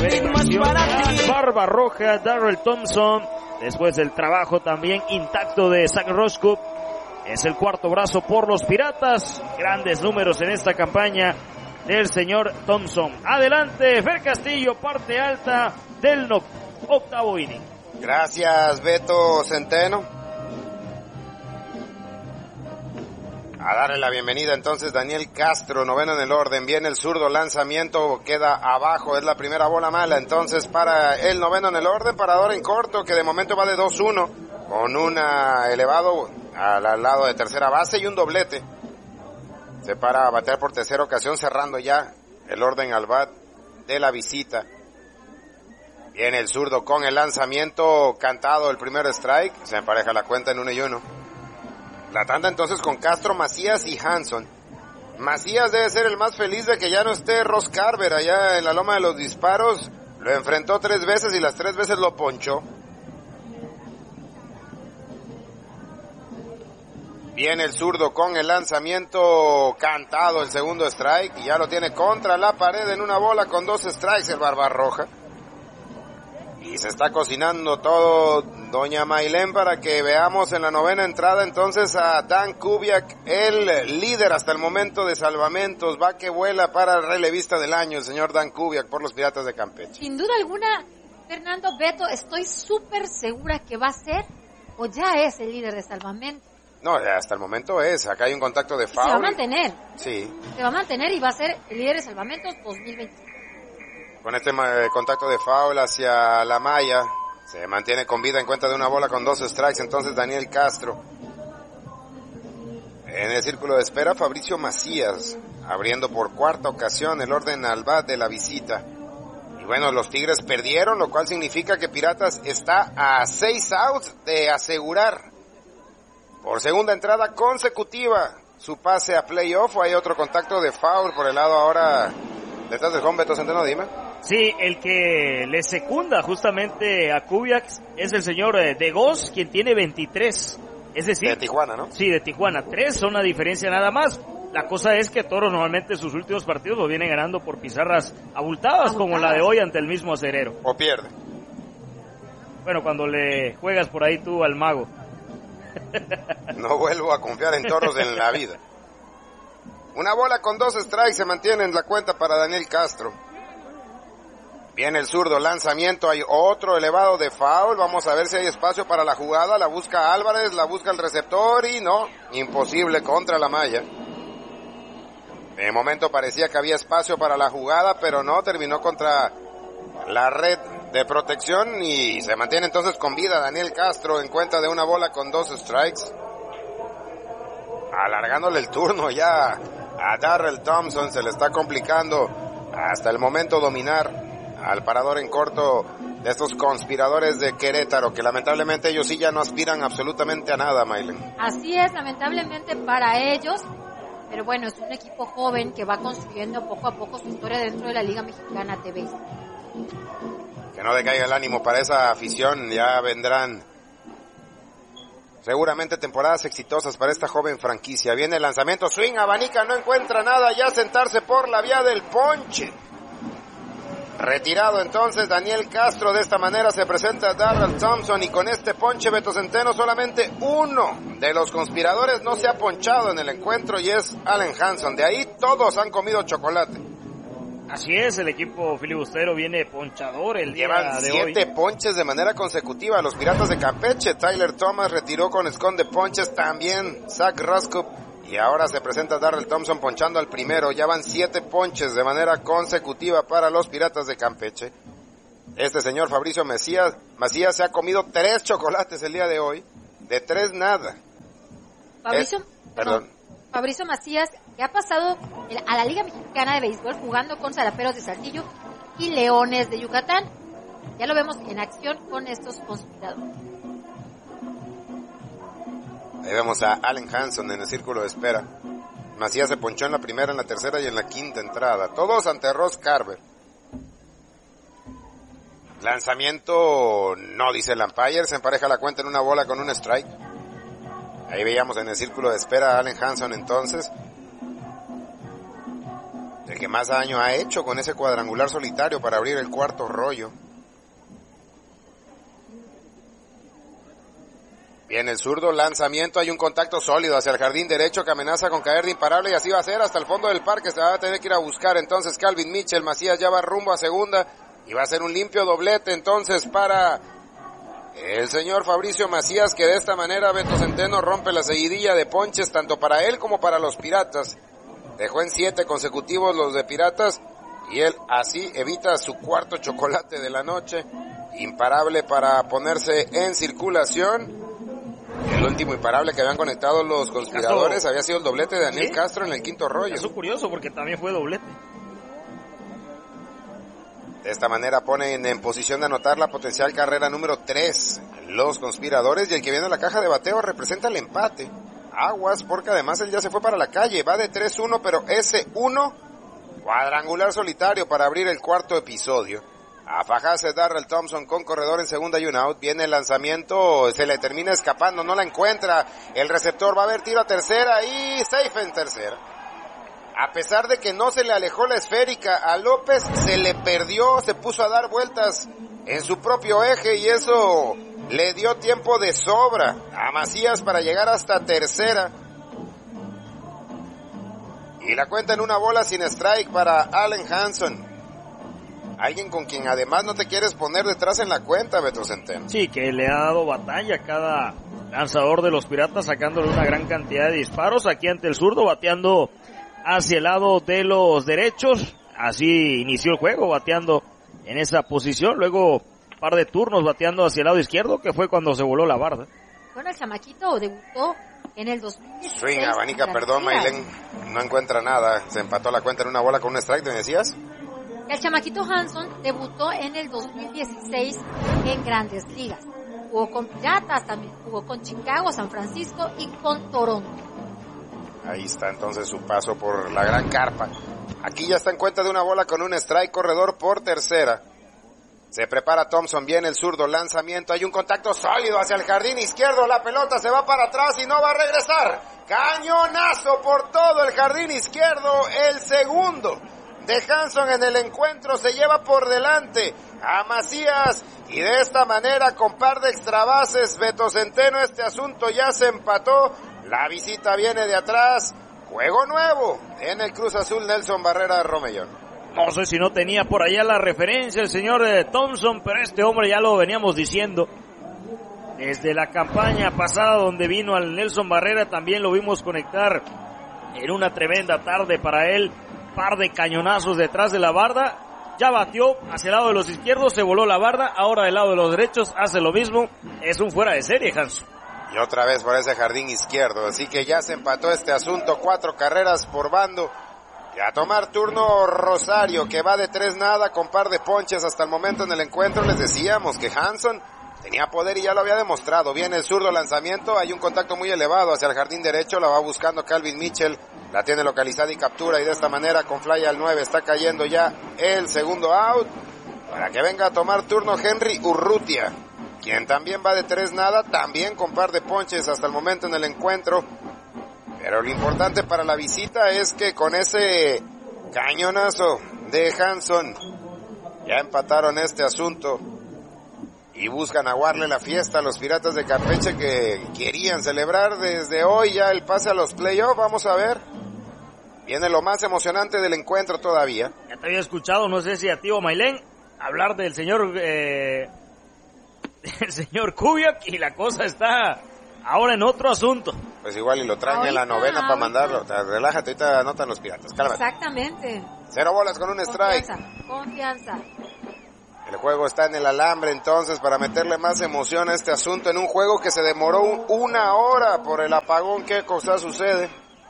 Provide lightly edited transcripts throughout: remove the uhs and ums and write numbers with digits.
ver en acción a Barba Roja, Darrell Thompson, después del trabajo también intacto de Zach Roscoe. Es el cuarto brazo por los Piratas. Grandes números en esta campaña del señor Thompson. Adelante, Fer Castillo, parte alta del octavo inning. Gracias, Beto Centeno. A darle la bienvenida entonces Daniel Castro, noveno en el orden. Viene el zurdo, lanzamiento, queda abajo, es la primera bola mala. Entonces para el noveno en el orden, parador en corto, que de momento va de 2-1, con una elevado al lado de tercera base y un doblete. Se para a batear por tercera ocasión, cerrando ya el orden al bat de la visita. Viene el zurdo con el lanzamiento cantado, el primer strike. Se empareja la cuenta en 1-1. La tanda entonces con Castro, Macías y Hanson. Macías debe ser el más feliz de que ya no esté Ross Carver allá en la loma de los disparos. Lo enfrentó 3 veces y las 3 veces lo ponchó. Viene el zurdo con el lanzamiento cantado, el segundo strike. Y ya lo tiene contra la pared en una bola con 2 strikes el Barba Roja. Y se está cocinando todo, doña Maylén, para que veamos en la novena entrada entonces a Dan Kubiak, el líder hasta el momento de salvamentos. Va que vuela para el relevista del año, el señor Dan Kubiak, por los Piratas de Campeche. Sin duda alguna, Fernando, Beto, estoy súper segura que va a ser o ya es el líder de salvamentos. No, hasta el momento es. Acá hay un contacto de foul. Se va a mantener. Sí. Se va a mantener y va a ser el líder de salvamentos 2025. Con este contacto de foul hacia la malla, se mantiene con vida en cuenta de una bola con 2 strikes, entonces Daniel Castro. En el círculo de espera, Fabricio Macías, abriendo por cuarta ocasión el orden al bat de la visita. Y bueno, los Tigres perdieron, lo cual significa que Piratas está a 6 outs de asegurar por segunda entrada consecutiva su pase a playoff. ¿O hay otro contacto de foul por el lado ahora detrás del home, Beto Centeno? Dime. Sí, el que le secunda justamente a Kubiak es el señor Degos, quien tiene 23. Es decir, de Tijuana, ¿no? Sí, de Tijuana. 3 son la diferencia nada más. La cosa es que Toros normalmente sus últimos partidos lo vienen ganando por pizarras abultadas, como la de hoy ante el mismo Acerero. O pierde. Bueno, cuando le juegas por ahí tú al mago. No vuelvo a confiar en Toros en la vida. Una bola con 2 strikes se mantiene en la cuenta para Daniel Castro. Viene el zurdo, lanzamiento, hay otro elevado de foul. Vamos a ver si hay espacio para la jugada. La busca Álvarez, la busca el receptor y no, imposible contra la malla. De momento parecía que había espacio para la jugada, pero no, terminó contra la red de protección y se mantiene entonces con vida Daniel Castro en cuenta de una bola con 2 strikes. Alargándole el turno ya a Darrell Thompson, se le está complicando hasta el momento dominar al parador en corto de estos conspiradores de Querétaro, que lamentablemente ellos sí ya no aspiran absolutamente a nada, Maylen. Así es, lamentablemente para ellos, pero bueno, es un equipo joven que va construyendo poco a poco su historia dentro de la Liga Mexicana de Béisbol. Que no decaiga el ánimo para esa afición, ya vendrán seguramente temporadas exitosas para esta joven franquicia. Viene el lanzamiento, swing, abanica, no encuentra nada, ya sentarse por la vía del ponche. Retirado entonces Daniel Castro, de esta manera se presenta Darrell Thompson y con este ponche, Beto Centeno, solamente uno de los conspiradores no se ha ponchado en el encuentro y es Allen Hanson. De ahí todos han comido chocolate. Así es, el equipo filibustero viene ponchador el día Llevan de hoy. 7 ponches de manera consecutiva los Piratas de Campeche. Tyler Thomas retiró con esconde ponches, también Zach Roscoe. Y ahora se presenta Darrell Thompson ponchando al primero. Ya van 7 ponches de manera consecutiva para los Piratas de Campeche. Este señor Fabricio Macías se ha comido 3 chocolates el día de hoy. De 3 nada. Fabricio Macías, que ha pasado a la Liga Mexicana de Béisbol jugando con Zaraperos de Saltillo y Leones de Yucatán. Ya lo vemos en acción con estos conspiradores. Ahí vemos a Allen Hanson en el círculo de espera. Macías se ponchó en la primera, en la tercera y en la quinta entrada. Todos ante Ross Carver. Lanzamiento, no, dice el umpire. Se empareja la cuenta en una bola con un strike. Ahí veíamos en el círculo de espera a Allen Hanson entonces. El que más daño ha hecho con ese cuadrangular solitario para abrir el cuarto rollo. Viene el zurdo, lanzamiento, hay un contacto sólido hacia el jardín derecho que amenaza con caer de imparable y así va a ser hasta el fondo del parque. Se va a tener que ir a buscar entonces Calvin Mitchell. Macías ya va rumbo a segunda y va a ser un limpio doblete entonces para el señor Fabricio Macías, que de esta manera Beto Centeno rompe la seguidilla de ponches tanto para él como para los Piratas. Dejó en 7 consecutivos los de Piratas y él así evita su cuarto chocolate de la noche. Imparable para ponerse en circulación. El último imparable que habían conectado los conspiradores había sido el doblete de Daniel Castro en el quinto rollo. Eso es curioso porque también fue doblete. De esta manera ponen en posición de anotar la potencial carrera número 3 los conspiradores, y el que viene a la caja de bateo representa el empate. Aguas, porque además él ya se fue para la calle, va de 3-1, pero ese 1 cuadrangular solitario para abrir el cuarto episodio. A fajarse Darrell Thompson con corredor en segunda y un out. Viene el lanzamiento, se le termina escapando, no la encuentra. El receptor va a haber tiro a tercera y safe en tercera. A pesar de que no se le alejó la esférica a López, se le perdió, se puso a dar vueltas en su propio eje y eso le dio tiempo de sobra a Macías para llegar hasta tercera. Y la cuenta en una bola sin strike para Allen Hanson. Alguien con quien además no te quieres poner detrás en la cuenta, Beto Centeno. Sí, que le ha dado batalla a cada lanzador de los Piratas, sacándole una gran cantidad de disparos. Aquí ante el zurdo, bateando hacia el lado de los derechos. Así inició el juego, bateando en esa posición. Luego, un par de turnos bateando hacia el lado izquierdo, que fue cuando se voló la barda. Bueno, el chamaquito debutó en el 2016. Swing, abanica, perdón, Maylén. No encuentra nada. Se empató la cuenta en una bola con un strike, ¿te decías? El chamaquito Hanson debutó en el 2016 en Grandes Ligas. Jugó con Piratas, también jugó con Chicago, San Francisco y con Toronto. Ahí está entonces su paso por la gran carpa. Aquí ya está en cuenta de una bola con un strike, corredor por tercera. Se prepara Thompson, viene el zurdo, lanzamiento, hay un contacto sólido hacia el jardín izquierdo, la pelota se va para atrás y no va a regresar. Cañonazo por todo el jardín izquierdo, el segundo de Hanson en el encuentro, se lleva por delante a Macías y de esta manera con par de extrabases Beto Centeno este asunto ya se empató. La visita viene de atrás, juego nuevo en el Cruz Azul Nelson Barrera de Romellón. No sé si no tenía por allá la referencia el señor Thompson, pero este hombre ya lo veníamos diciendo desde la campaña pasada donde vino al Nelson Barrera, también lo vimos conectar en una tremenda tarde para él. Par de cañonazos detrás de la barda, ya batió hacia el lado de los izquierdos, se voló la barda, ahora del lado de los derechos hace lo mismo, es un fuera de serie, Hanson. Y otra vez por ese jardín izquierdo, así que ya se empató este asunto, 4 carreras por bando. Y a tomar turno Rosario, que va de 3-0 con par de ponches hasta el momento en el encuentro. Les decíamos que Hanson tenía poder y ya lo había demostrado. Viene el zurdo, lanzamiento, hay un contacto muy elevado hacia el jardín derecho, la va buscando Calvin Mitchell. La tiene localizada y captura y de esta manera con fly al 9 está cayendo ya el segundo out para que venga a tomar turno Henry Urrutia, quien también va de 3-0, también con par de ponches hasta el momento en el encuentro. Pero lo importante para la visita es que con ese cañonazo de Hanson ya empataron este asunto y buscan aguarle la fiesta a los Piratas de Campeche que querían celebrar desde hoy ya el pase a los playoffs. Vamos a ver. Viene lo más emocionante del encuentro todavía. Ya te había escuchado, no sé si a ti o Maylén, hablar del señor Kubiak y la cosa está ahora en otro asunto. Pues igual y lo traen en la novena para mandarlo. Relájate, ahorita anotan los Piratas. Cálmate. Exactamente. 0 bolas con un strike. Confianza. El juego está en el alambre entonces para meterle más emoción a este asunto en un juego que se demoró 1 hora por el apagón. ¿Qué cosa sucede?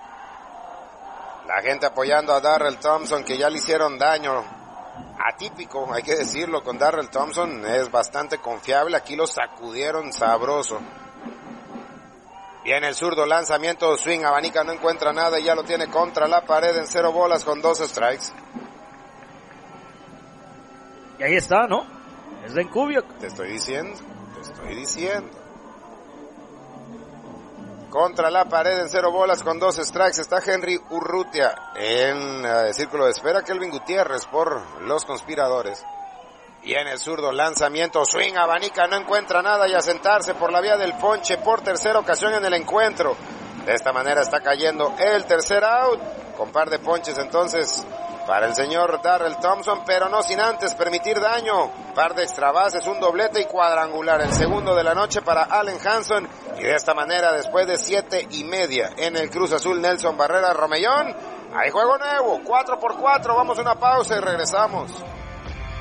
La gente apoyando a Darrell Thompson, que ya le hicieron daño. Atípico, hay que decirlo, con Darrell Thompson es bastante confiable. Aquí lo sacudieron sabroso. Viene el zurdo, lanzamiento, swing, abanica, no encuentra nada y ya lo tiene contra la pared en 0 bolas con 2 strikes. Y ahí está, ¿no? Es de Kubiak. Te estoy diciendo. contra la pared en 0 bolas con 2 strikes. Está Henry Urrutia en círculo de espera. Kelvin Gutiérrez por los conspiradores. Y en el zurdo, lanzamiento, swing, abanica, no encuentra nada y a sentarse por la vía del ponche por tercera ocasión en el encuentro. De esta manera está cayendo el tercer out, con par de ponches entonces para el señor Darrell Thompson, pero no sin antes permitir daño. Par de extra bases, un doblete y cuadrangular, el segundo de la noche para Allen Hanson. Y de esta manera, después de 7:30 en el Cruz Azul, Nelson Barrera Romellón, hay juego nuevo, 4-4, vamos a una pausa y regresamos.